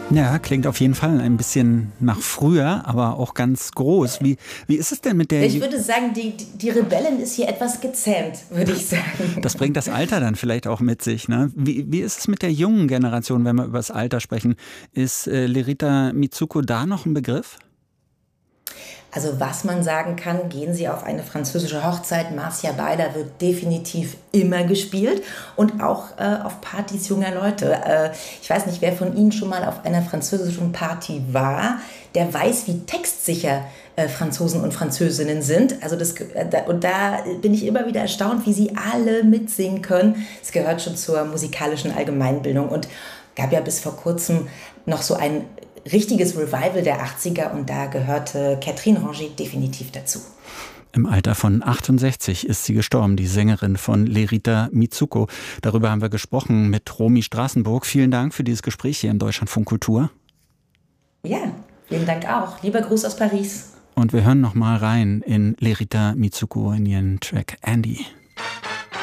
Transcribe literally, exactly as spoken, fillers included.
Ja, klingt auf jeden Fall ein bisschen nach früher, aber auch ganz groß. Wie, wie ist es denn mit der... Ich würde sagen, die, die Rebellin ist hier etwas gezähmt, würde ich sagen. Das bringt das Alter dann vielleicht auch mit sich, ne? Wie, wie ist es mit der jungen Generation, wenn wir über das Alter sprechen? Ist äh, Lerita Mitsuko da noch ein Begriff? Also was man sagen kann, gehen Sie auf eine französische Hochzeit, Marcia Beider wird definitiv immer gespielt und auch äh, auf Partys junger Leute. Äh, ich weiß nicht, wer von Ihnen schon mal auf einer französischen Party war, der weiß, wie textsicher äh, Franzosen und Französinnen sind. Also das, äh, da, und da bin ich immer wieder erstaunt, wie sie alle mitsingen können. Es gehört schon zur musikalischen Allgemeinbildung und gab ja bis vor kurzem noch so ein richtiges Revival der achtziger und da gehörte Catherine Ranger definitiv dazu. Im Alter von achtundsechzig ist sie gestorben, die Sängerin von Lerita Mitsuko. Darüber haben wir gesprochen mit Romy Straßenburg. Vielen Dank für dieses Gespräch hier im Deutschlandfunk Kultur. Ja, vielen Dank auch. Lieber Gruß aus Paris. Und wir hören noch mal rein in Lerita Mitsuko in ihren Track Andy.